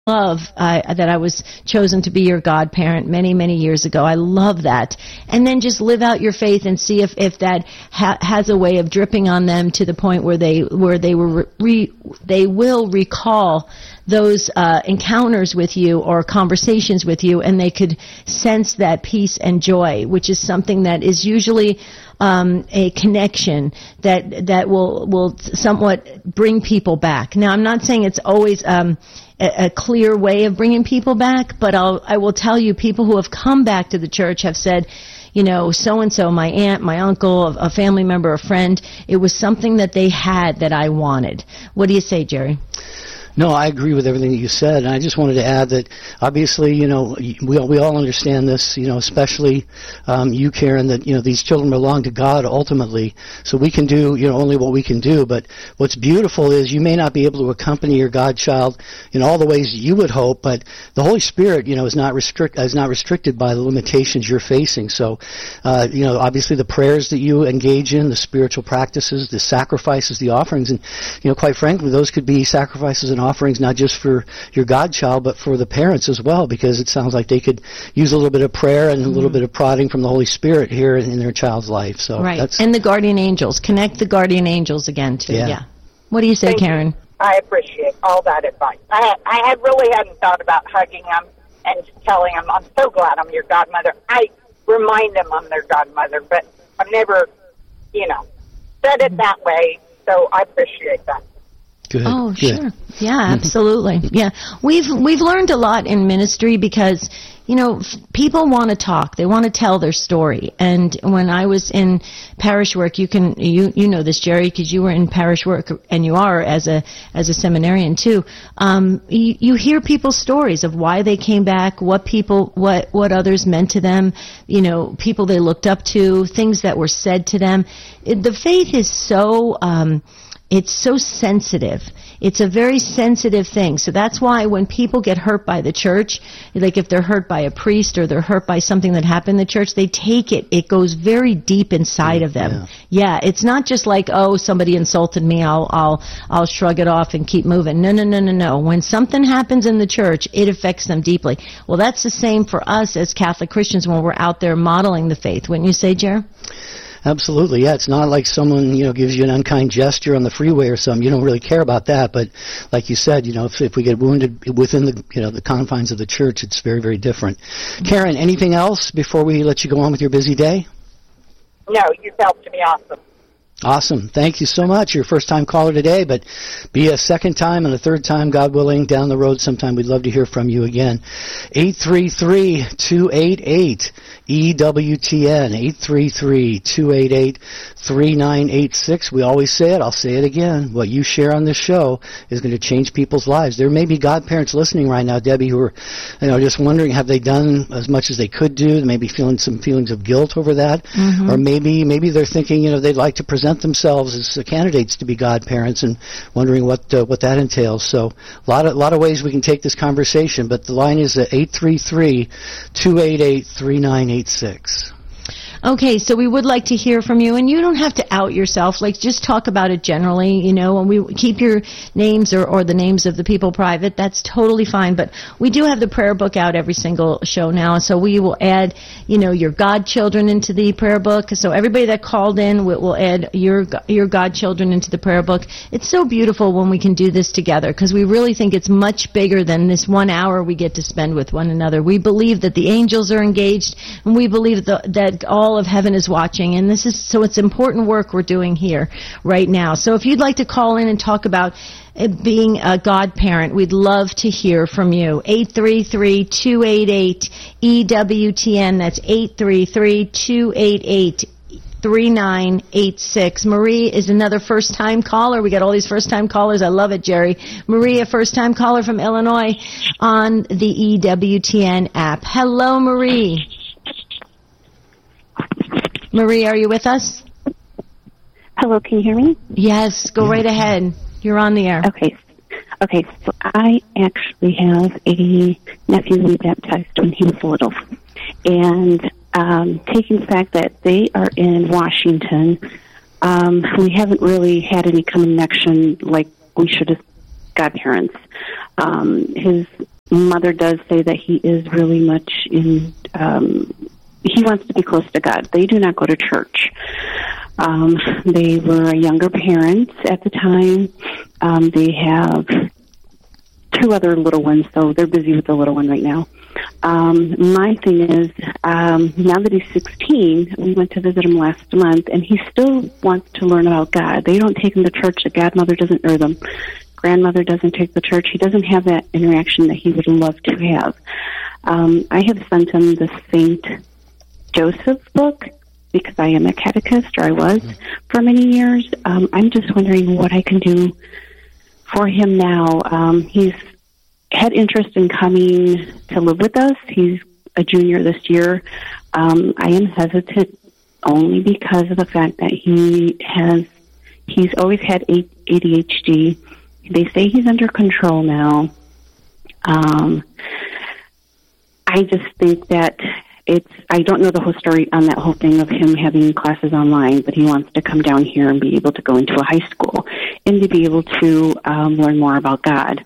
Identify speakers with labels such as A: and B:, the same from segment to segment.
A: love that I was chosen to be your godparent many, many years ago. I love that. And then just live out your faith and see if that has a way of dripping on them to the point where they will recall those encounters with you or conversations with you, and they could sense that peace and joy, which is something that is usually a connection that will somewhat bring people back. Now, I'm not saying it's always a clear way of bringing people back, but I will tell you, people who have come back to the church have said, you know, so-and-so, my aunt, my uncle, a family member, a friend, it was something that they had that I wanted. What do you say, Jerry?
B: No, I agree with everything that you said, and I just wanted to add that obviously, you know, we all understand this, you know, especially you, Karen, that, you know, these children belong to God ultimately, so we can do, you know, only what we can do. But what's beautiful is you may not be able to accompany your godchild in all the ways you would hope, but the Holy Spirit, you know, is not restricted by the limitations you're facing. So, you know, obviously the prayers that you engage in, the spiritual practices, the sacrifices, the offerings, and, you know, quite frankly, those could be sacrifices and offerings not just for your godchild, but for the parents as well, because it sounds like they could use a little bit of prayer and a little bit of prodding from the Holy Spirit here in their child's life. So
A: right, and the guardian angels. Connect the guardian angels again, too. Yeah. What do you say,
C: Thank
A: Karen?
C: You. I appreciate all that advice. I really hadn't thought about hugging them and telling them, I'm so glad I'm your godmother. I remind them I'm their godmother, but I've never, you know, said it that way, so I appreciate that.
B: Good.
A: Oh, sure. Yeah, absolutely. Yeah. We've learned a lot in ministry because, you know, people want to talk. They want to tell their story. And when I was in parish work, you know this, Jerry, because you were in parish work and you are as a seminarian too. You hear people's stories of why they came back, what others meant to them, you know, people they looked up to, things that were said to them. The faith is so, it's so sensitive. It's a very sensitive thing. So that's why when people get hurt by the church, like if they're hurt by a priest or they're hurt by something that happened in the church, they take it. It goes very deep inside of them. Yeah, it's not just like, oh, somebody insulted me, I'll shrug it off and keep moving. No. When something happens in the church, it affects them deeply. Well, that's the same for us as Catholic Christians when we're out there modeling the faith. Wouldn't you say, Jer?
B: Absolutely, yeah. It's not like someone, you know, gives you an unkind gesture on the freeway or something. You don't really care about that. But like you said, you know, if we get wounded within the, you know, the confines of the church, it's very, very different. Karen, anything else before we let you go on with your busy day?
C: No, you've helped me awesome.
B: Awesome. Thank you so much. You're a first-time caller today, but be a second time and a third time, God willing, down the road sometime. We'd love to hear from you again. 833-288-EWTN, 833-288-3986. We always say it. I'll say it again. What you share on this show is going to change people's lives. There may be godparents listening right now, Debbie, who are, you know, just wondering, have they done as much as they could do? They may be feeling some feelings of guilt over that. Or maybe they're thinking, you know, they'd like to present themselves as candidates to be godparents and wondering what that entails. So a lot of ways we can take this conversation, but the line is at 833-288-3986.
A: Okay, so we would like to hear from you, and you don't have to out yourself. Like, just talk about it generally, you know, and we keep your names or the names of the people private. That's totally fine, but we do have the prayer book out every single show now, so we will add, you know, your godchildren into the prayer book. So everybody that called in, we'll add your godchildren into the prayer book. It's so beautiful when we can do this together, because we really think it's much bigger than this 1 hour we get to spend with one another. We believe that the angels are engaged, and we believe that all of heaven is watching, and it's important work we're doing here right now. So if you'd like to call in and talk about being a godparent, we'd love to hear from you. 833-288-EWTN. That's 833-288-3986. Marie is another first-time caller. We got all these first-time callers. I love it, Jerry. Marie, a first-time caller from Illinois on the EWTN app. Hello, Marie. Marie, are you with us?
D: Hello, can you hear me?
A: Yes, go right ahead. You're on the air.
D: Okay, so I actually have a nephew we baptized when he was little. And taking the fact that they are in Washington, we haven't really had any connection like we should as godparents. His Mother does say that he is really much in, he wants to be close to God. They do not go to church. They were younger parents at the time. They have 2 other little ones, so they're busy with the little one right now. My thing is, now that he's 16, we went to visit him last month, and he still wants to learn about God. They don't take him to church. The grandmother doesn't take the church. He doesn't have that interaction that he would love to have. I have sent him the St. Joseph book because I am a catechist, or I was for many years. I'm just wondering what I can do for him now. He's had interest in coming to live with us. He's a junior this year. I am hesitant only because of the fact that he's always had ADHD. They say he's under control now. I just think that I don't know the whole story on that whole thing of him having classes online, but he wants to come down here and be able to go into a high school and to be able to learn more about God.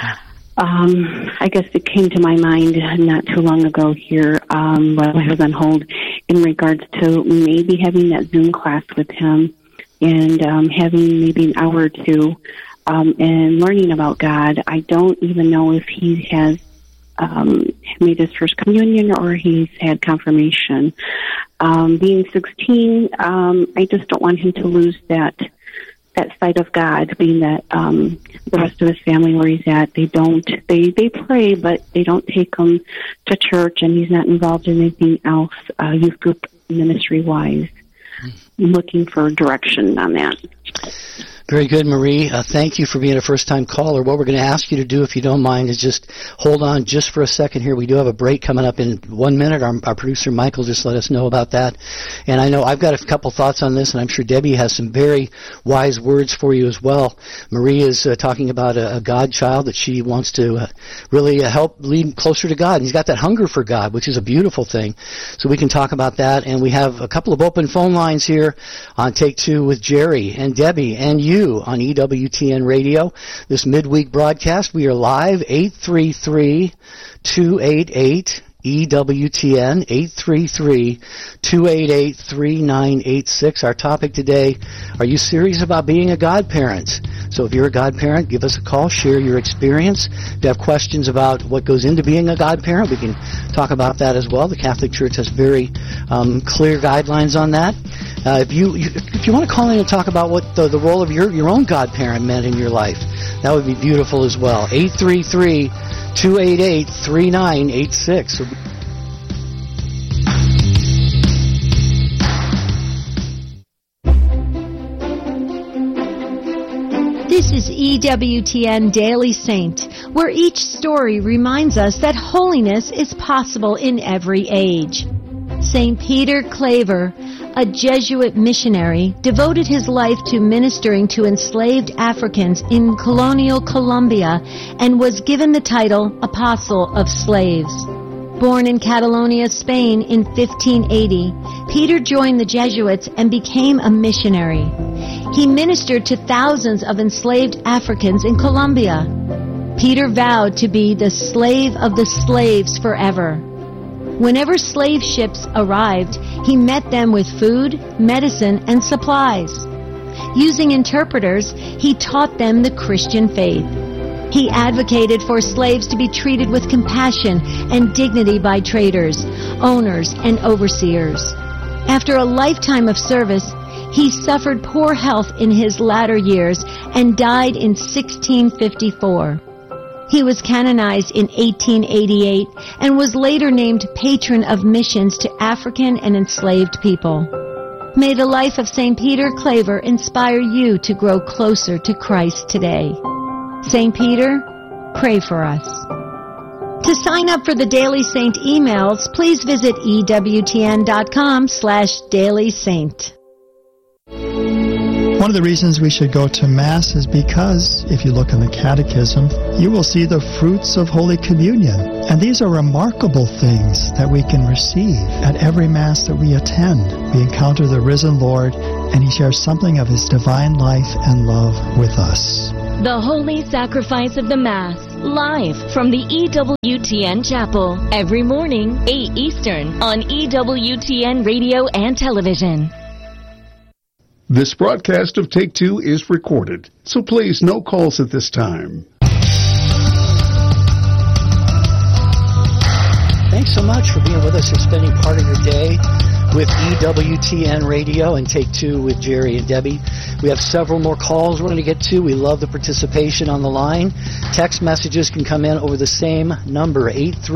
D: I guess it came to my mind not too long ago here while I was on hold in regards to maybe having that Zoom class with him and having maybe an hour or 2 and learning about God. I don't even know if he has made his first communion or he's had confirmation. Being 16, I just don't want him to lose that sight of God, being that the rest of his family where he's at, they pray, but they don't take him to church, and he's not involved in anything else youth group ministry-wise. I'm looking for direction on that.
B: Very good, Marie. Thank you for being a first-time caller. What we're going to ask you to do, if you don't mind, is just hold on just for a second here. We do have a break coming up in 1 minute. Our producer, Michael, just let us know about that. And I know I've got a couple thoughts on this, and I'm sure Debbie has some very wise words for you as well. Marie is talking about a God child that she wants to really help lead closer to God. And he's got that hunger for God, which is a beautiful thing. So we can talk about that. And we have a couple of open phone lines here on Take Two with Jerry and Debbie and you on EWTN Radio. This midweek broadcast, we are live, 833-288 EWTN, 833-288-3986. Our topic today, are you serious about being a godparent? So if you're a godparent, give us a call, share your experience. If you have questions about what goes into being a godparent, we can talk about that as well. The Catholic Church has very clear guidelines on that. If you want to call in and talk about what the role of your own godparent meant in your life, that would be beautiful as well. 833-288-3986.
A: This is EWTN Daily Saint, where each story reminds us that holiness is possible in every age. St. Peter Claver, a Jesuit missionary, devoted his life to ministering to enslaved Africans in colonial Colombia and was given the title Apostle of Slaves. Born in Catalonia, Spain in 1580, Peter joined the Jesuits and became a missionary. He ministered to thousands of enslaved Africans in Colombia. Peter vowed to be the slave of the slaves forever. Whenever slave ships arrived, he met them with food, medicine, and supplies. Using interpreters, he taught them the Christian faith. He advocated for slaves to be treated with compassion and dignity by traders, owners, and overseers. After a lifetime of service, he suffered poor health in his latter years and died in 1654. He was canonized in 1888 and was later named patron of missions to African and enslaved people. May the life of St. Peter Claver inspire you to grow closer to Christ today. St. Peter, pray for us. To sign up for the Daily Saint emails, please visit EWTN.com/dailysaint.
E: One of the reasons we should go to Mass is because, if you look in the Catechism, you will see the fruits of Holy Communion. And these are remarkable things that we can receive at every Mass that we attend. We encounter the risen Lord, and He shares something of His divine life and love with us.
F: The Holy Sacrifice of the Mass. live from the EWTN Chapel, every morning, 8 Eastern, on EWTN Radio and Television.
G: This broadcast of Take Two is recorded, so please, no calls at this time.
B: Thanks so much for being with us or spending part of your day with EWTN Radio and Take Two with Jerry and Debbie. We have several more calls we're going to get to. We love the participation on the line. Text messages can come in over the same number,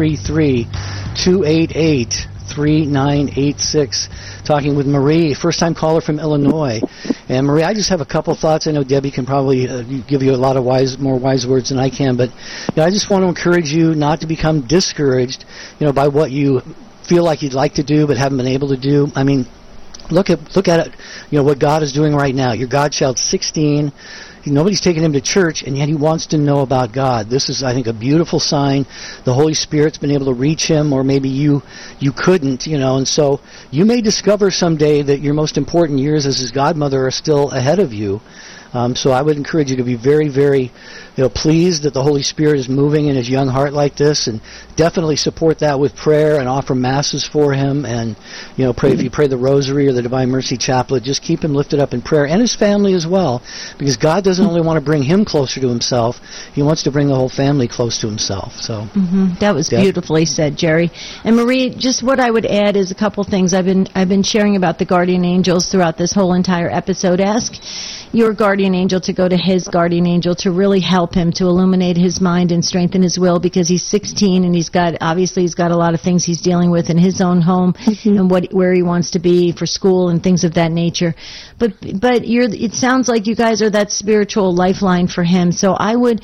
B: 833-288-3986. Talking with Marie, first-time caller from Illinois. And Marie, I just have a couple thoughts. I know Debbie can probably give you a lot of more wise words than I can, but I just want to encourage you not to become discouraged, by what you feel like you'd like to do but haven't been able to do. I mean, look at it, what God is doing right now. Your godchild's 16. Nobody's taking him to church, and yet he wants to know about God. This is, I think, a beautiful sign. The Holy Spirit's been able to reach him, or maybe you couldn't, and so you may discover someday that your most important years as his godmother are still ahead of you. So I would encourage you to be very, very pleased that the Holy Spirit is moving in his young heart like this, and definitely support that with prayer and offer masses for him, and pray if you pray the Rosary or the Divine Mercy Chaplet, just keep him lifted up in prayer, and his family as well, because God doesn't only want to bring him closer to himself, he wants to bring the whole family close to himself. So
A: that was beautifully said, Jerry. And Marie, just what I would add is a couple things. I've been sharing about the guardian angels throughout this whole entire episode. Ask your guardian angel to go to his guardian angel to really help him to illuminate his mind and strengthen his will, because he's 16 and he's got a lot of things he's dealing with in his own home and where he wants to be for school and things of that nature. But it sounds like you guys are that spiritual lifeline for him. So I would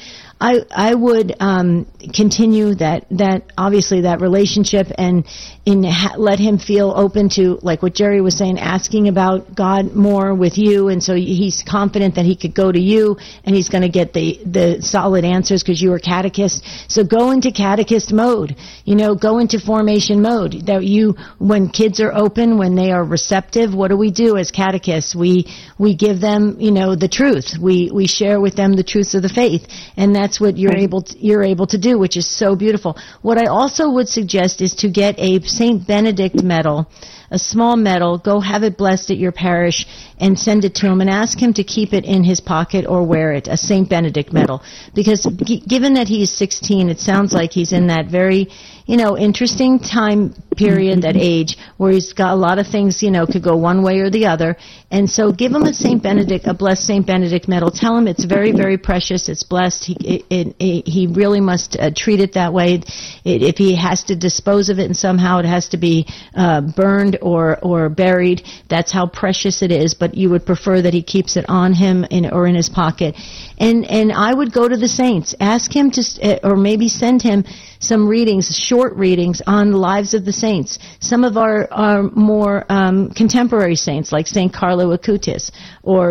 A: continue that obviously that relationship, and let him feel open to, like what Jerry was saying, asking about God more with you, and so he's confident that he could go to you and he's going to get the solid answers because you are catechist. So go into catechist mode, go into formation mode. That when kids are open, when they are receptive, what do we do as catechists? We give them, the truth. We share with them the truths of the faith, and that's what you're able to do, which is so beautiful. What I also would suggest is to get a St. Benedict medal, a small medal, go have it blessed at your parish and send it to him and ask him to keep it in his pocket or wear it, a St. Benedict medal. Because given that he's 16, it sounds like he's in that very, interesting time period, that age, where he's got a lot of things, could go one way or the other. And so give him a blessed St. Benedict medal. Tell him it's very, very precious. It's blessed. He really must treat it that way. If he has to dispose of it and somehow it has to be burned or buried, that's how precious it is. But you would prefer that he keeps it on him or in his pocket. And I would go to the saints. Ask him to, or maybe send him some readings, short readings on the lives of the saints. Some of our more contemporary saints, like St. Carlo Acutis or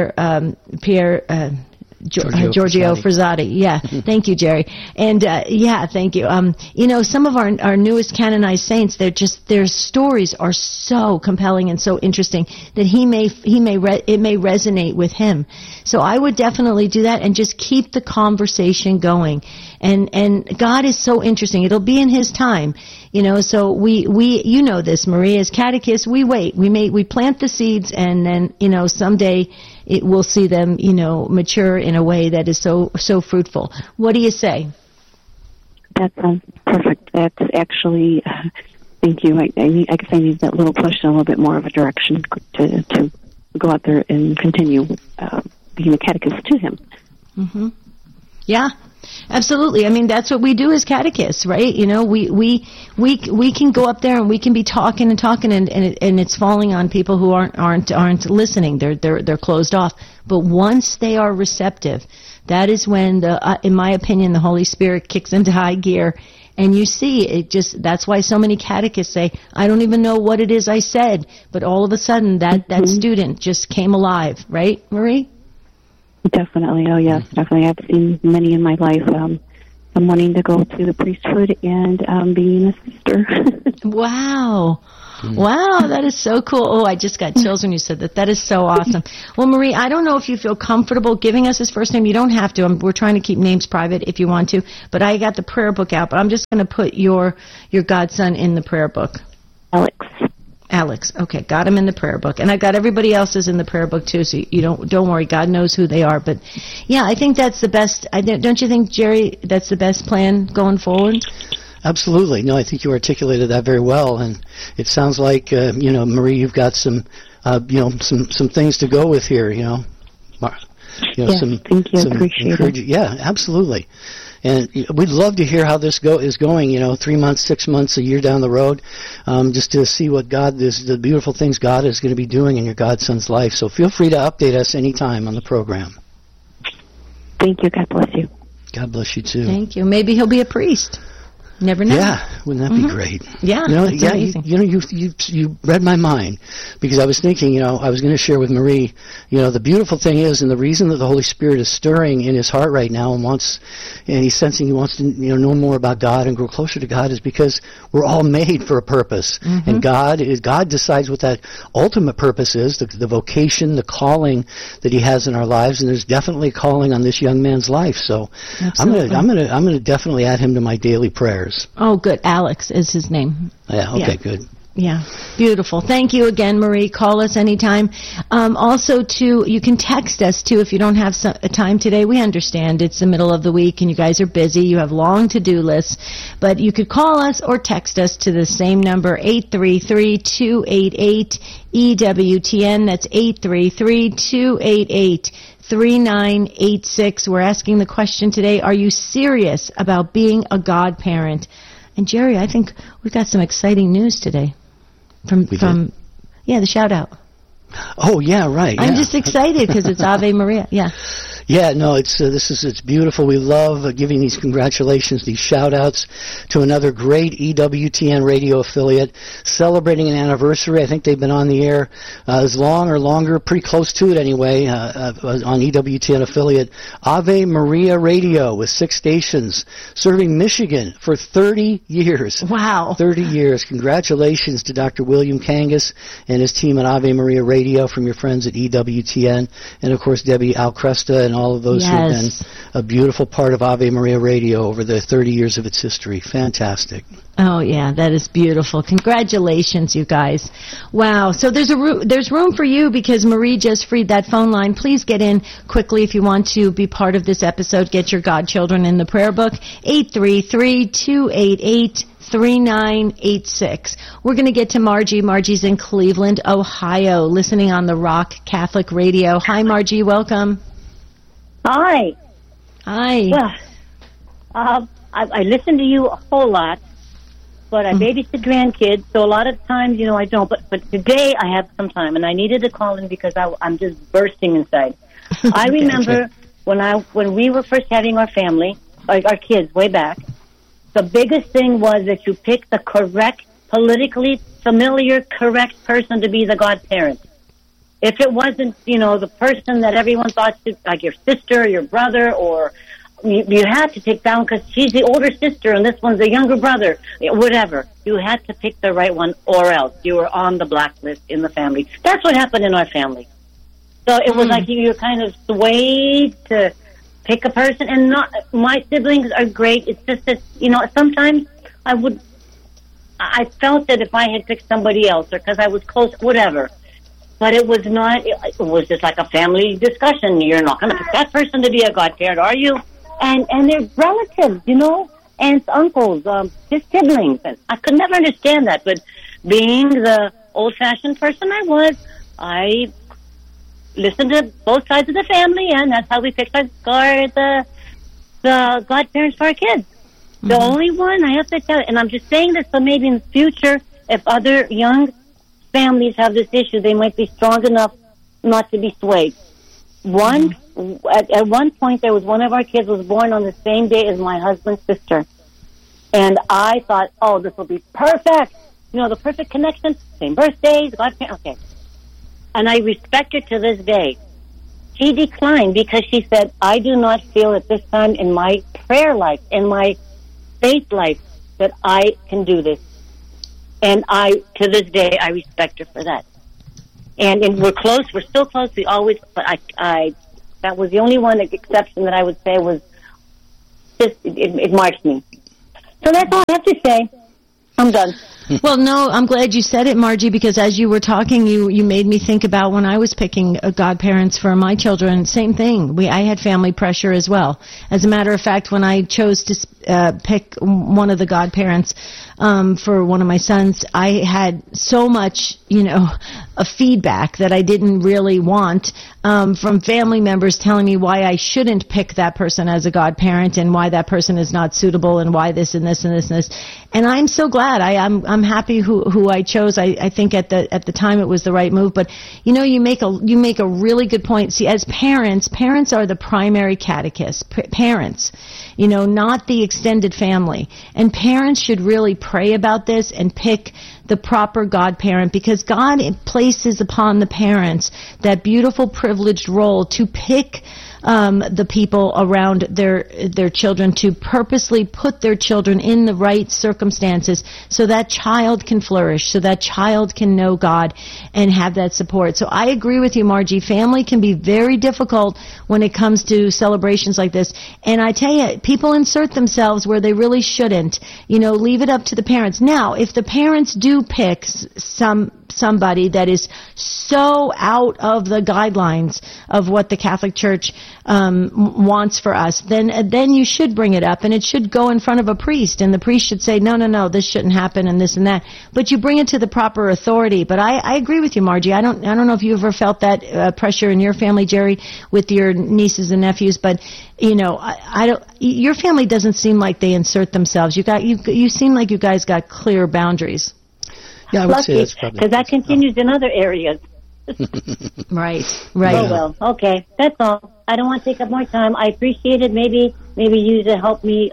A: Giorgio Frassati. Yeah. Thank you, Jerry. And, thank you. Some of our newest canonized saints, their stories are so compelling and so interesting that it may resonate with him. So I would definitely do that and just keep the conversation going. And God is so interesting. It'll be in his time. So we this, Maria, as catechists, we wait. We plant the seeds, and then, someday we'll see them, mature in a way that is so fruitful. What do you say?
D: That sounds perfect. That's actually, thank you. I guess I need that little push and a little bit more of a direction to go out there and continue being a catechist to him. Mm-hmm.
A: Yeah. Absolutely. I mean, that's what we do as catechists, right? We can go up there and we can be talking and it's falling on people who aren't listening. They're closed off. But once they are receptive, that is when in my opinion, the Holy Spirit kicks into high gear. And you see, that's why so many catechists say, I don't even know what it is I said, but all of a sudden that student just came alive, right, Marie?
D: Definitely. Oh, yes, definitely. I've seen many in my life. I'm wanting to go to the priesthood and being a sister.
A: Wow. Wow, that is so cool. Oh, I just got chills when you said that. That is so awesome. Well, Marie, I don't know if you feel comfortable giving us his first name. You don't have to. We're trying to keep names private if you want to. But I got the prayer book out. But I'm just going to put your godson in the prayer book. Alex. Okay, got him in the prayer book. And I got everybody else's in the prayer book, too, so you don't worry. God knows who they are. But, yeah, I think that's the best. Don't you think, Jerry, that's the best plan going forward?
B: Absolutely. No, I think you articulated that very well, and it sounds like Marie, you've got some things to go with here.
D: Thank you. Appreciate it.
B: Yeah, absolutely. And we'd love to hear how this is going. 3 months, 6 months, a year down the road, just to see what the beautiful things God is going to be doing in your godson's life. So feel free to update us anytime on the program.
D: Thank you. God bless you.
B: God bless you too.
A: Thank you. Maybe he'll be a priest. Never know.
B: Yeah, wouldn't that be great?
A: Yeah, amazing.
B: You read my mind, because I was thinking, I was going to share with Marie, the beautiful thing is, and the reason that the Holy Spirit is stirring in his heart right now and he's sensing he wants to know more about God and grow closer to God, is because we're all made for a purpose, and God decides what that ultimate purpose is, the vocation, the calling that he has in our lives, and there's definitely a calling on this young man's life. So
A: absolutely.
B: I'm gonna definitely add him to my daily prayers.
A: Oh, good. Alex is his name.
B: Yeah, okay, good.
A: Yeah, beautiful. Thank you again, Marie. Call us anytime. Also, you can text us, too, if you don't have time today. We understand it's the middle of the week and you guys are busy. You have long to-do lists. But you could call us or text us to the same number, 833-288-EWTN. That's 833-288-3986. We're asking the question today, are you serious about being a godparent? And Jerry, I think we've got some exciting news today from the shout out.
B: Oh yeah, right.
A: I'm just excited because it's Ave Maria. Yeah.
B: Yeah, no, it's beautiful. We love giving these congratulations, these shout-outs to another great EWTN radio affiliate celebrating an anniversary. I think they've been on the air as long or longer, pretty close to it anyway, on EWTN affiliate. Ave Maria Radio with 6 stations serving Michigan for 30 years.
A: Wow.
B: 30 years. Congratulations to Dr. William Kangas and his team at Ave Maria Radio from your friends at EWTN, and of course Debbie Alcresta and all of those who have been a beautiful part of Ave Maria Radio over the 30 years of its history. Fantastic.
A: Oh, yeah, that is beautiful. Congratulations, you guys. Wow. So there's room for you because Marie just freed that phone line. Please get in quickly if you want to be part of this episode. Get your godchildren in the prayer book, 833-288-3986. We're going to get to Margie. Margie's in Cleveland, Ohio, listening on the Rock Catholic Radio. Hi, Margie. Welcome.
H: Hi.
A: Well,
H: I listen to you a whole lot, but I babysit grandkids, so a lot of times, I don't. But today I have some time, and I needed to call in because I'm just bursting inside. I remember when we were first having our family, like our kids, way back. The biggest thing was that you picked the correct, politically familiar, correct person to be the godparent. If it wasn't, the person that everyone thought, like your sister, or your brother, or you had to take down because she's the older sister and this one's the younger brother, whatever. You had to pick the right one or else you were on the blacklist in the family. That's what happened in our family. So it was like you were kind of swayed to pick a person, and my siblings are great. It's just that, sometimes I felt that if I had picked somebody else or because I was close, whatever. But it was not, it was just like a family discussion. You're not going to pick that person to be a godparent, are you? And they're relatives, aunts, uncles, his siblings. And I could never understand that. But being the old-fashioned person I listened to both sides of the family, and that's how we picked the godparents for our kids. Mm-hmm. The only one, I have to tell you, and I'm just saying this so maybe in the future, if other young families have this issue, they might be strong enough not to be swayed. At one point, there was one of our kids was born on the same day as my husband's sister. And I thought, oh, this will be perfect. The perfect connection, same birthdays, godparents, okay. And I respect her to this day. She declined because she said, I do not feel at this time in my prayer life, in my faith life, that I can do this. And to this day, I respect her for that. And we're close. We're still close. We always, but that was the only one exception that I would say was just, it marked me. So that's all I have to say. I'm done.
A: Well, no, I'm glad you said it, Margie, because as you were talking, you made me think about when I was picking godparents for my children. Same thing. I had family pressure as well. As a matter of fact, when I chose to pick one of the godparents for one of my sons, I had so much, a feedback that I didn't really want from family members telling me why I shouldn't pick that person as a godparent and why that person is not suitable and why this and this and this and this. And I'm so glad. I'm happy who I chose. I think at the time it was the right move. But you make a really good point. See, as parents are the primary catechists. Parents, not the extended family. And parents should really pray about this and pick the proper godparent, because God places upon the parents that beautiful privileged role to pick the people around their children, to purposely put their children in the right circumstances so that child can flourish, so that child can know God and have that support. So I agree with you, Margie. Family can be very difficult when it comes to celebrations like this. And I tell you, people insert themselves where they really shouldn't. Leave it up to the parents. Now, if the parents do pick somebody that is so out of the guidelines of what the Catholic Church wants for us, then you should bring it up, and it should go in front of a priest, and the priest should say, no, this shouldn't happen, and this and that. But you bring it to the proper authority. But I agree with you, Margie. I don't know if you ever felt that pressure in your family, Jerry, with your nieces and nephews, but I don't. Your family doesn't seem like they insert themselves. You seem like you guys got clear boundaries.
B: Yeah, I would say that's probably
H: because that continues in other areas.
A: Right.
H: Oh well, okay, that's all. I don't want to take up more time. I appreciate it. Maybe you to help me,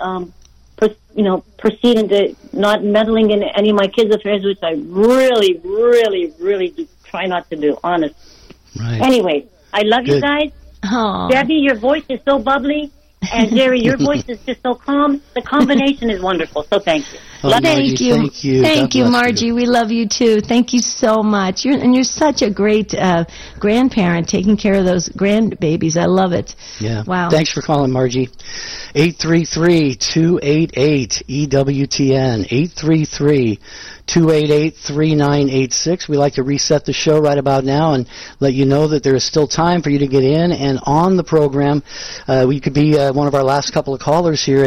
H: proceed into not meddling in any of my kids' affairs, which I really, really, really do try not to do. Honest.
B: Right.
H: Anyway, I love you guys.
A: Aww.
H: Debbie, your voice is so bubbly. And Jerry, your voice is just so calm. The combination is wonderful. So thank you.
A: Thank you. Thank you, Margie. We love you too. Thank you so much. You're such a great grandparent, taking care of those grandbabies. I love it.
B: Yeah.
A: Wow.
B: Thanks for calling, Margie. 833-288-EWTN. 833-288-3986. We like to reset the show right about now and let you know that there is still time for you to get in and on the program. We could be one of our last couple of callers here at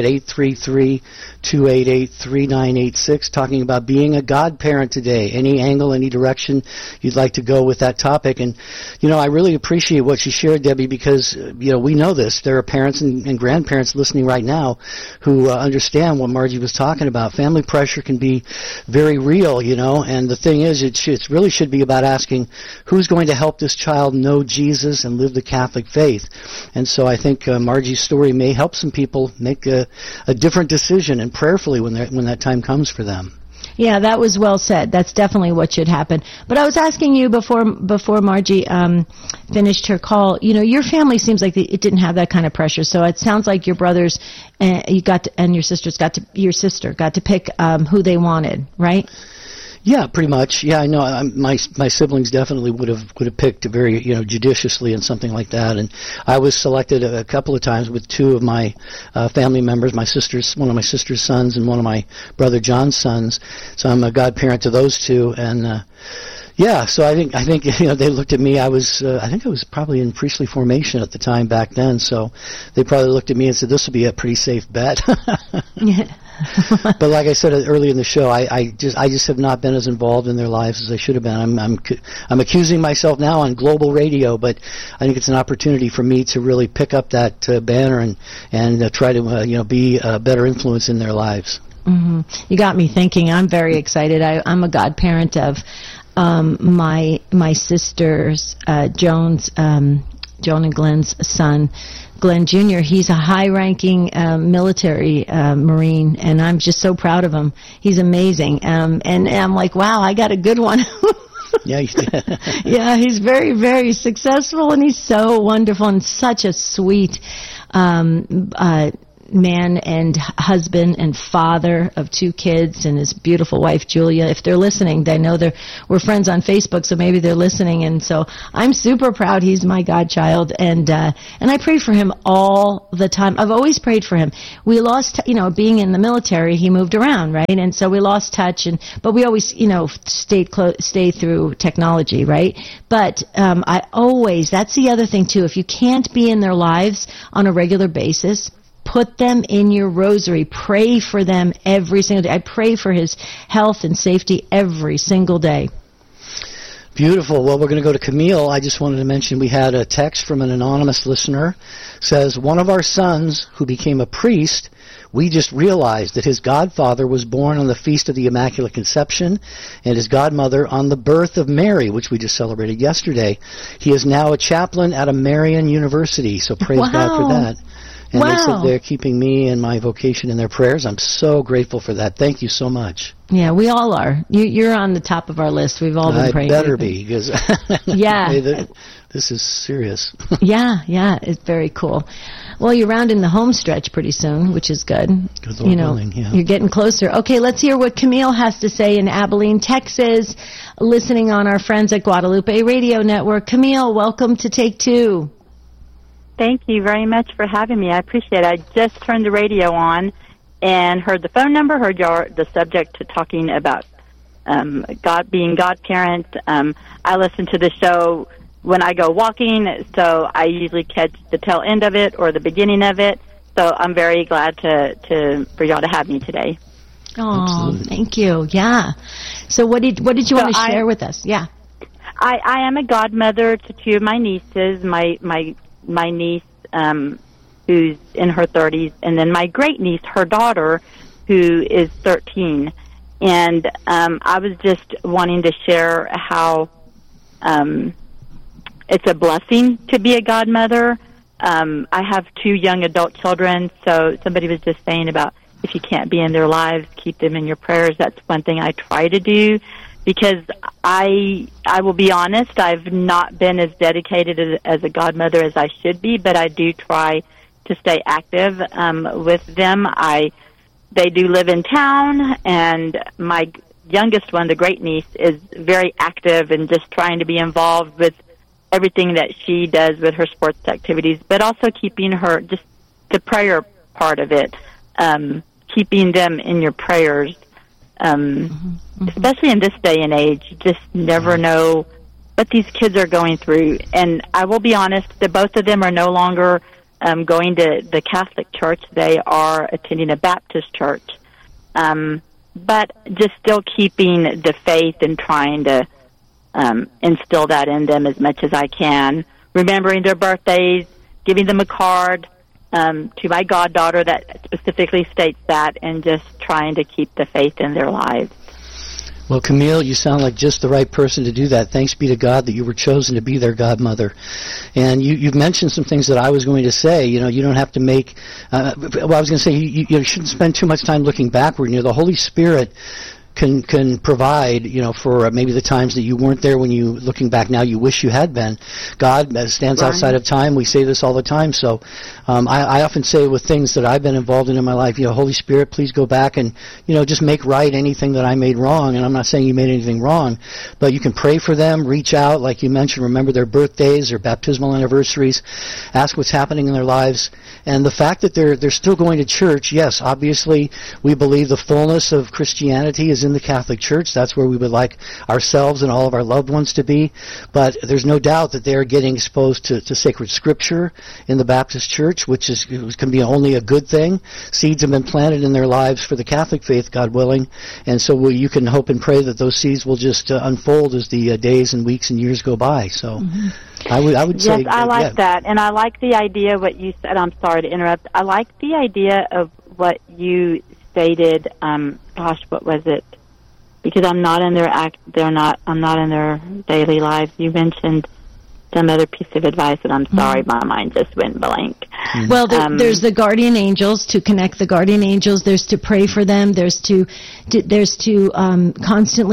B: 833-288-3986, talking about being a godparent today. Any angle, any direction you'd like to go with that topic. And, I really appreciate what you shared, Debbie, because, we know this. There are parents and grandparents listening right now who understand what Margie was talking about. Family pressure can be very real, and the thing is, it really should be about asking who's going to help this child know Jesus and live the Catholic faith. And so I think Margie's story may help some people make a different decision, and prayerfully when that time comes for them.
A: Yeah, that was well said. That's definitely what should happen. But I was asking you before Margie finished her call. Your family seems like it didn't have that kind of pressure. So it sounds like your brothers and your sister got to pick who they wanted, right?
B: Yeah, pretty much. Yeah, I know. My siblings definitely would have picked very judiciously and something like that. And I was selected a couple of times with two of my family members, one of my sister's sons and one of my brother John's sons. So I'm a godparent to those two. And yeah, so I think they looked at me. I think I was probably in priestly formation at the time back then. So they probably looked at me and said, "This would be a pretty safe bet."
A: Yeah.
B: But like I said earlier in the show, I just have not been as involved in their lives as I should have been. I'm accusing myself now on global radio, but I think it's an opportunity for me to really pick up that banner and try to be a better influence in their lives.
A: Mm-hmm. You got me thinking. I'm very excited. I'm a godparent of my sisters, Joan and Glenn's son, Glenn Jr. He's a high-ranking military Marine, and I'm just so proud of him. He's amazing. And I'm like, wow, I got a good one.
B: Yeah, you did.
A: Yeah, he's very, very successful, and he's so wonderful and such a sweet man and husband and father of 2 kids, and his beautiful wife Julia. If they're listening, they know we're friends on Facebook, so maybe they're listening. And so I'm super proud he's my godchild, and I pray for him all the time. I've always prayed for him. We lost, being in the military, he moved around, right? And so we lost touch, but we always, stay through technology, right? But that's the other thing too. If you can't be in their lives on a regular basis, put them in your rosary. Pray for them every single day. I pray for his health and safety every single day.
B: Beautiful. Well, we're going to go to Camille. I just wanted to mention we had a text from an anonymous listener. Says, one of our sons who became a priest, we just realized that his godfather was born on the Feast of the Immaculate Conception and his godmother on the birth of Mary, which we just celebrated yesterday. He is now a chaplain at a Marian University, so praise God for that. And they said they're keeping me and my vocation in their prayers. I'm so grateful for that. Thank you so much.
A: Yeah, we all are. You're on the top of our list. We've all been praying.
B: I better be, because this is serious.
A: Yeah, it's very cool. Well, you're rounding the home stretch pretty soon, which is good.
B: Good Lord willing, yeah.
A: You're getting closer. Okay, let's hear what Camille has to say in Abilene, Texas, listening on our friends at Guadalupe Radio Network. Camille, welcome to Take Two.
I: Thank you very much for having me. I appreciate it. I just turned the radio on and heard the phone number, heard the subject talking about God being godparents. I listen to the show when I go walking, so I usually catch the tail end of it or the beginning of it. So I'm very glad for y'all to have me today.
A: Oh, thank you. Yeah. So what did you want to share with us? Yeah.
I: I am a godmother to 2 of my nieces. My niece, who's in her 30s, and then my great niece, her daughter, who is 13. And I was just wanting to share how it's a blessing to be a godmother. I have 2 young adult children, so somebody was just saying about if you can't be in their lives, keep them in your prayers. That's one thing I try to do. Because I will be honest, I've not been as dedicated as a godmother as I should be, but I do try to stay active with them. They do live in town, and my youngest one, the great niece, is very active and just trying to be involved with everything that she does with her sports activities, but also keeping her, just the prayer part of it, keeping them in your prayers. Especially in this day and age, you just never know what these kids are going through. And I will be honest, that both of them are no longer going to the Catholic Church. They are attending a Baptist church. But just still keeping the faith and trying to instill that in them as much as I can. Remembering their birthdays, giving them a card to my goddaughter that specifically states that, and just trying to keep the faith in their lives.
B: Well, Camille, you sound like just the right person to do that. Thanks be to God that you were chosen to be their godmother. And you've mentioned some things that I was going to say. You don't have to make... I was going to say you shouldn't spend too much time looking backward. The Holy Spirit can provide, for maybe the times that you weren't there when you, looking back now, you wish you had been. God stands outside of time. We say this all the time. So I often say with things that I've been involved in my life, Holy Spirit, please go back and, just make right anything that I made wrong. And I'm not saying you made anything wrong, but you can pray for them, reach out, like you mentioned, remember their birthdays, their baptismal anniversaries, ask what's happening in their lives. And the fact that they're still going to church, yes, obviously we believe the fullness of Christianity is in the Catholic Church. That's where we would like ourselves and all of our loved ones to be. But there's no doubt that they're getting exposed to sacred scripture in the Baptist Church, which can be only a good thing. Seeds have been planted in their lives for the Catholic faith, God willing. And so you can hope and pray that those seeds will just unfold as the days and weeks and years go by. So I would say...
I: Yes, I like that. And I like the idea what you said. I'm sorry to interrupt. I like the idea of what you stated. What was it? Because I'm not in I'm not in their daily lives. You mentioned some other piece of advice, and I'm sorry, my mind just went blank.
A: Well, there's the guardian angels, to connect the guardian angels. There's to pray for them. There's to constantly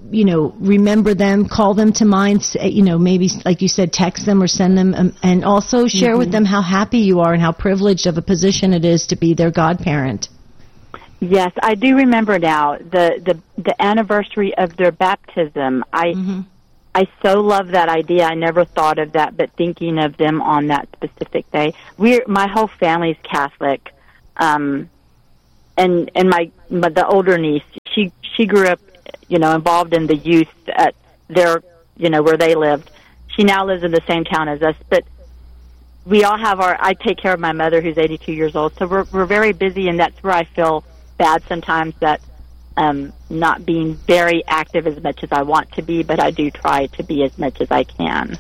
A: remember them, call them to mind, maybe, like you said, text them or send them, and also share with them how happy you are and how privileged of a position it is to be their godparent.
I: Yes, I do remember now the anniversary of their baptism. I so love that idea. I never thought of that, but thinking of them on that specific day. My whole family's Catholic, and the older niece, she grew up, involved in the youth at their, where they lived. She now lives in the same town as us, but we all have I take care of my mother, who's 82 years old, so we're very busy, and that's where I feel bad sometimes that not being very active as much as I want to be, but I do try to be as much as I can.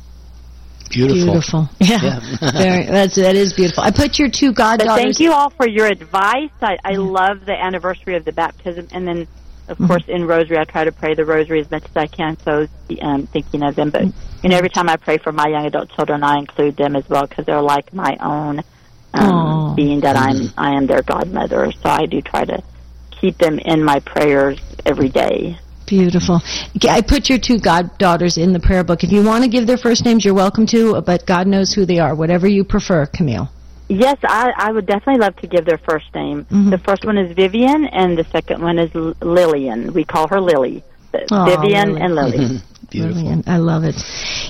B: Beautiful.
A: Yeah. That is beautiful. I put your two goddaughters.
I: But thank you all for your advice. I love the anniversary of the baptism, and then, of course, in Rosary, I try to pray the Rosary as much as I can, so thinking of them. But every time I pray for my young adult children, I include them as well, because they're like my own, being that I am their godmother. So I do try to keep them in my prayers every day.
A: Beautiful. I put your two goddaughters in the prayer book. If you want to give their first names, you're welcome to, but God knows who they are. Whatever you prefer, Camille.
I: Yes, I would definitely love to give their first name. The first one is Vivian, and the second one is Lillian. We call her Lily. Vivian and Lily.
B: Beautiful.
A: Brilliant. I love it.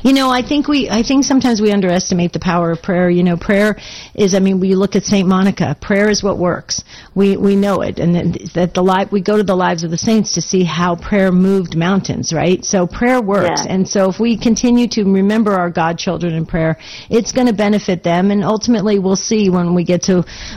A: I think sometimes we underestimate the power of prayer. Prayer is, we look at St. Monica. Prayer is what works. We know it. And that we go to the lives of the saints to see how prayer moved mountains, right? So prayer works. Yeah. And so if we continue to remember our godchildren in prayer, it's going to benefit them. And ultimately we'll see when we get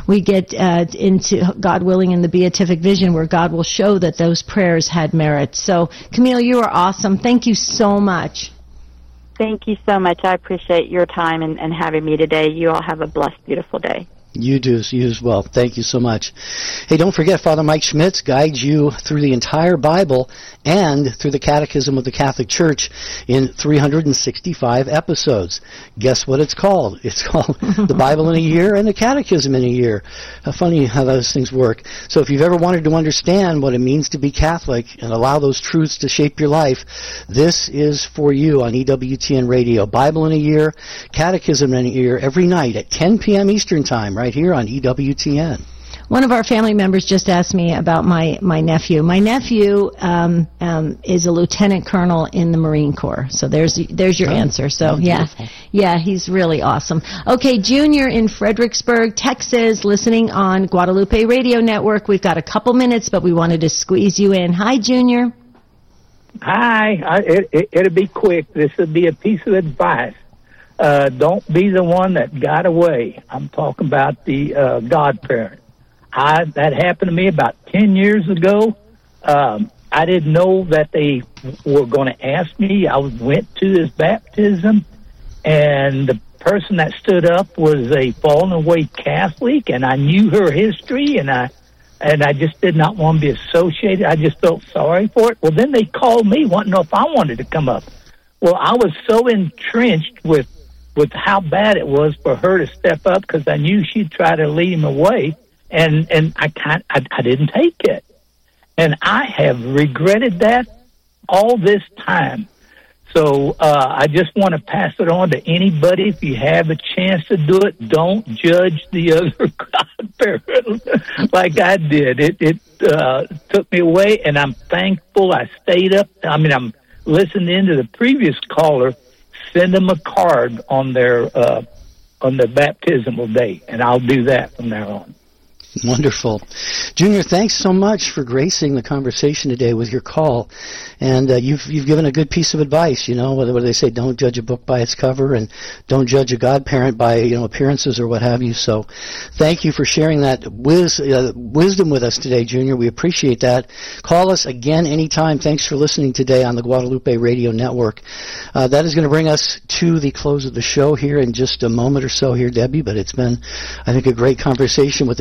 A: into, God willing, in the beatific vision, where God will show that those prayers had merit. So Camille, you are awesome. Thank you so much.
I: Thank you so much. I appreciate your time and having me today. You all have a blessed, beautiful day.
B: You as well. Thank you so much. Hey, don't forget, Father Mike Schmitz guides you through the entire Bible and through the Catechism of the Catholic Church in 365 episodes. Guess what it's called? It's called The Bible in a Year and the Catechism in a Year. How funny how those things work. So if you've ever wanted to understand what it means to be Catholic and allow those truths to shape your life, this is for you on EWTN Radio. Bible in a Year, Catechism in a Year, every night at 10 p.m. Eastern Time, right here on EWTN.
A: One of our family members just asked me about my nephew. My nephew is a lieutenant colonel in the Marine Corps. So there's your answer. So yeah, he's really awesome. Okay, Junior in Fredericksburg, Texas, listening on Guadalupe Radio Network. We've got a couple minutes, but we wanted to squeeze you in. Hi, Junior.
J: Hi. It'll be quick. This will be a piece of advice. Don't be the one that got away. I'm talking about the godparent. That happened to me about 10 years ago. I didn't know that they were going to ask me. I went to his baptism, and the person that stood up was a fallen away Catholic, and I knew her history, and I just did not want to be associated. I just felt sorry for it. Well, then they called me wanting to know if I wanted to come up. Well, I was so entrenched with how bad it was for her to step up, because I knew she'd try to lead him away. And I didn't take it. And I have regretted that all this time. So I just want to pass it on to anybody. If you have a chance to do it, don't judge the other godparent like I did. It took me away, and I'm thankful I stayed up. I'm listening to the previous caller. Send them a card on their baptismal day, and I'll do that from now on.
B: Wonderful. Junior, thanks so much for gracing the conversation today with your call. And you've given a good piece of advice, whether they say don't judge a book by its cover and don't judge a godparent by, appearances or what have you. So thank you for sharing that wisdom with us today, Junior. We appreciate that. Call us again anytime. Thanks for listening today on the Guadalupe Radio Network. That is going to bring us to the close of the show here in just a moment or so here, Debbie. But it's been, I think, a great conversation with the Take Two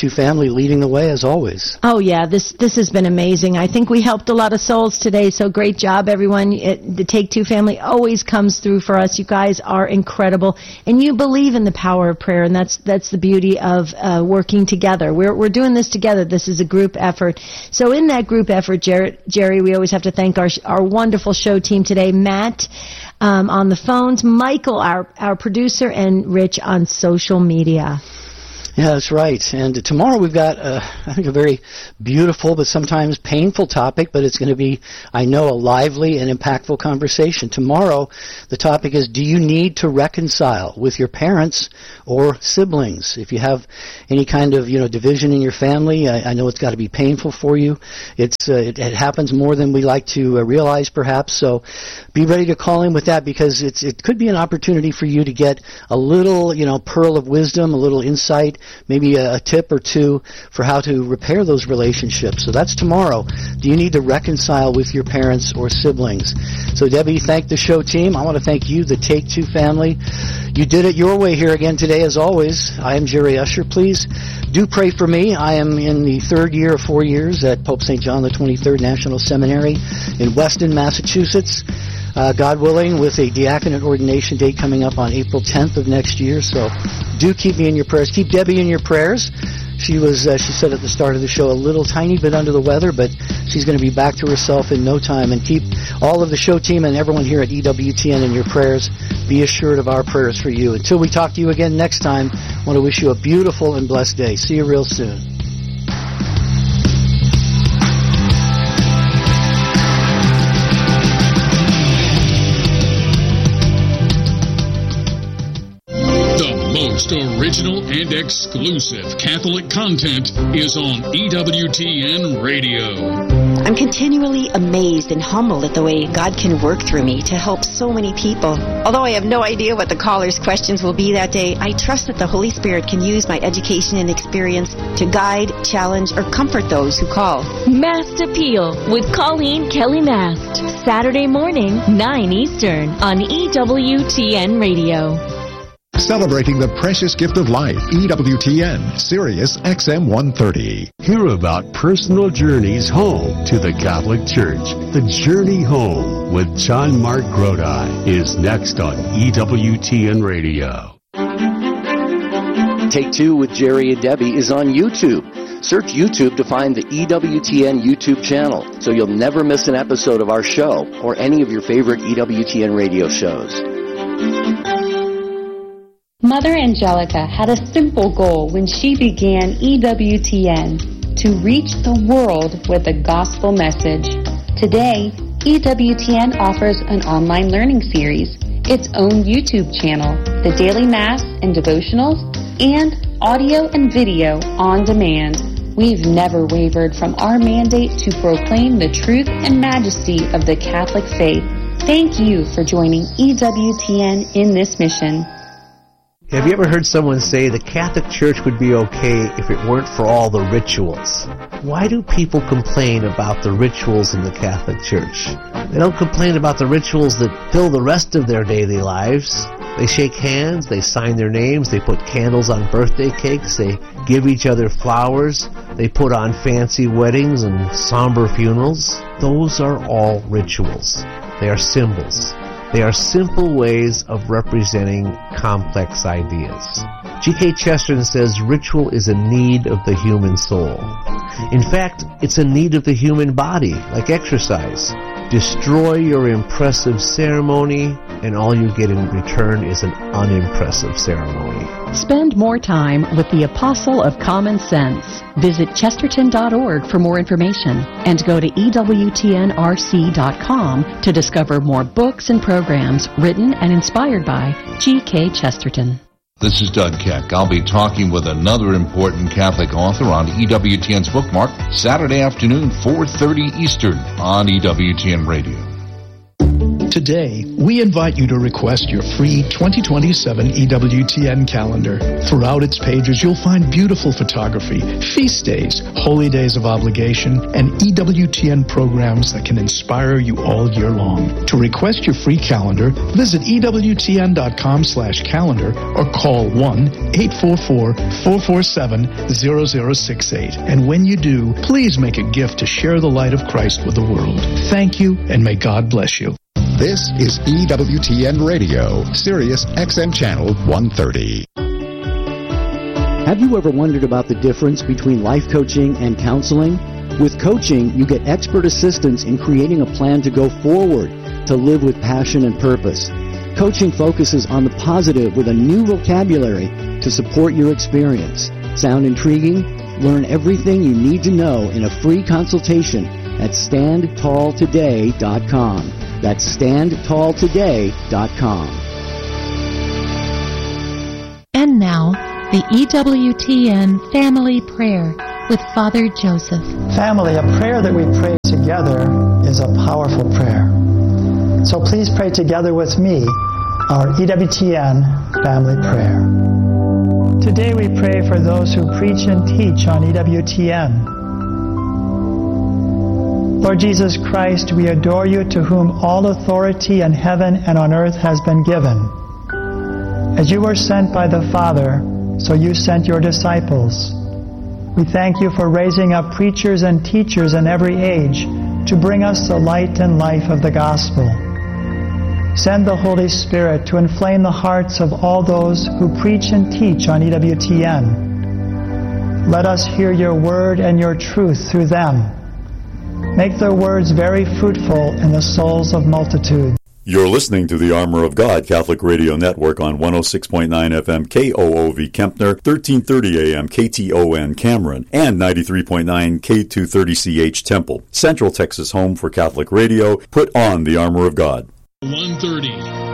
B: Take-Two family leading the way as always.
A: Oh, yeah, this has been amazing. I think we helped a lot of souls today, so great job, everyone. The Take-Two family always comes through for us. You guys are incredible, and you believe in the power of prayer, and that's the beauty of working together. We're doing this together. This is a group effort. So in that group effort, Jerry, we always have to thank our wonderful show team today, Matt on the phones, Michael, our producer, and Rich on social media.
B: Yeah, that's right. And tomorrow we've got, I think, a very beautiful but sometimes painful topic, but it's going to be, I know, a lively and impactful conversation. Tomorrow, the topic is, do you need to reconcile with your parents or siblings? If you have any kind of, division in your family, I know it's got to be painful for you. It happens more than we like to realize, perhaps. So be ready to call in with that, because it could be an opportunity for you to get a little, pearl of wisdom, a little insight, maybe a tip or two for how to repair those relationships. So that's tomorrow. Do you need to reconcile with your parents or siblings? So Debbie, thank the show team. I want to thank you, the Take-Two family. You did it your way here again today, as always. I am Jerry Usher. Please do pray for me. I am in the third year of 4 years at Pope St. John the 23rd National Seminary in Weston, Massachusetts. God willing, with a diaconate ordination date coming up on April 10th of next year. So do keep me in your prayers. Keep Debbie in your prayers. She said at the start of the show, a little tiny bit under the weather, but she's going to be back to herself in no time. And keep all of the show team and everyone here at EWTN in your prayers. Be assured of our prayers for you. Until we talk to you again next time, I want to wish you a beautiful and blessed day. See you real soon.
K: Most original and exclusive Catholic content is on EWTN Radio.
L: I'm continually amazed and humbled at the way God can work through me to help so many people. Although I have no idea what the callers' questions will be that day, I trust that the Holy Spirit can use my education and experience to guide, challenge, or comfort those who call.
F: Mast Appeal with Colleen Kelly Mast. Saturday morning, 9 Eastern on EWTN Radio.
M: Celebrating the precious gift of life, EWTN, Sirius XM 130.
N: Hear about personal journeys home to the Catholic Church. The Journey Home with John Mark Grodi is next on EWTN Radio.
O: Take-Two with Jerry and Debbie is on YouTube. Search YouTube to find the EWTN YouTube channel, so you'll never miss an episode of our show or any of your favorite EWTN radio shows.
P: Mother Angelica had a simple goal when she began EWTN, to reach the world with the gospel message. Today, EWTN offers an online learning series, its own YouTube channel, the daily Mass and devotionals, and audio and video on demand. We've never wavered from our mandate to proclaim the truth and majesty of the Catholic faith. Thank you for joining EWTN in this mission.
Q: Have you ever heard someone say the Catholic Church would be okay if it weren't for all the rituals? Why do people complain about the rituals in the Catholic Church? They don't complain about the rituals that fill the rest of their daily lives. They shake hands, they sign their names, they put candles on birthday cakes, they give each other flowers, they put on fancy weddings and somber funerals. Those are all rituals. They are symbols. They are simple ways of representing complex ideas. G.K. Chesterton says ritual is a need of the human soul. In fact, it's a need of the human body, like exercise. Destroy your impressive ceremony, and all you get in return is an unimpressive ceremony.
R: Spend more time with the Apostle of Common Sense. Visit chesterton.org for more information and go to EWTNRC.com to discover more books and programs written and inspired by G.K. Chesterton.
S: This is Doug Keck. I'll be talking with another important Catholic author on EWTN's Bookmark Saturday afternoon, 4:30 Eastern on EWTN Radio.
T: Today, we invite you to request your free 2027 EWTN calendar. Throughout its pages, you'll find beautiful photography, feast days, holy days of obligation, and EWTN programs that can inspire you all year long. To request your free calendar, visit EWTN.com/calendar or call 1-844-447-0068. And when you do, please make a gift to share the light of Christ with the world. Thank you, and may God bless you.
M: This is EWTN Radio, Sirius XM Channel 130.
B: Have you ever wondered about the difference between life coaching and counseling? With coaching, you get expert assistance in creating a plan to go forward, to live with passion and purpose. Coaching focuses on the positive with a new vocabulary to support your experience. Sound intriguing? Learn everything you need to know in a free consultation at StandTallToday.com. That's StandTallToday.com.
U: And now, the EWTN Family Prayer with Father Joseph.
E: Family, a prayer that we pray together is a powerful prayer. So please pray together with me our EWTN Family Prayer. Today we pray for those who preach and teach on EWTN. Lord Jesus Christ, we adore you, to whom all authority in heaven and on earth has been given. As you were sent by the Father, so you sent your disciples. We thank you for raising up preachers and teachers in every age to bring us the light and life of the gospel. Send the Holy Spirit to inflame the hearts of all those who preach and teach on EWTN. Let us hear your word and your truth through them. Make their words very fruitful in the souls of multitudes.
V: You're listening to the Armor of God Catholic Radio Network on 106.9 FM KOOV Kempner, 1330 AM KTON Cameron, and 93.9 K230CH Temple. Central Texas home for Catholic radio. Put on the Armor of God.
K: 130.